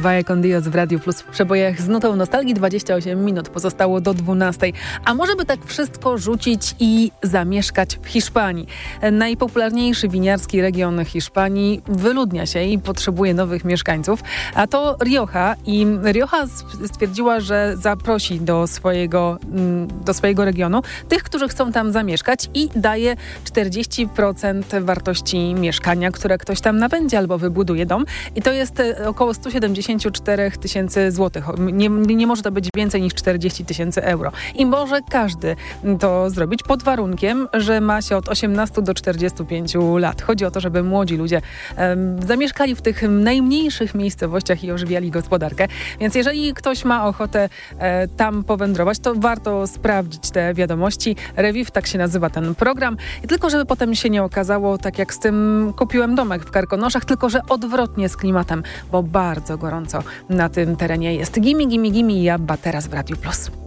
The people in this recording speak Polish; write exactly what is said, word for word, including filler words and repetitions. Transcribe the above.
Vaya con Dios w Radiu Plus w przebojach z nutą nostalgii. dwadzieścia osiem minut pozostało do dwunastej. A może by tak wszystko rzucić i zamieszkać w Hiszpanii? Najpopularniejszy winiarski region Hiszpanii wyludnia się i potrzebuje nowych mieszkańców. A to Rioja. I Rioja stwierdziła, że zaprosi do swojego, do swojego regionu tych, którzy chcą tam zamieszkać i daje czterdzieści procent wartości mieszkania, które ktoś tam nabędzie albo wybuduje dom. I to jest około sto siedemdziesiąt cztery tysięcy złotych. Nie, nie może to być więcej niż czterdzieści tysięcy euro. I może każdy to zrobić pod warunkiem, że ma się od osiemnastu do czterdziestu pięciu lat. Chodzi o to, żeby młodzi ludzie um, zamieszkali w tych najmniejszych miejscowościach i ożywiali gospodarkę. Więc jeżeli ktoś ma ochotę e, tam powędrować, to warto sprawdzić te wiadomości. Reviv, tak się nazywa ten program. I tylko żeby potem się nie okazało, tak jak z tym kupiłem domek w Karkonoszach, tylko że odwrotnie z klimatem, bo bardzo gorąco na tym terenie jest. Gimi, gimi, gimi, Jabba teraz w Radiu Plus.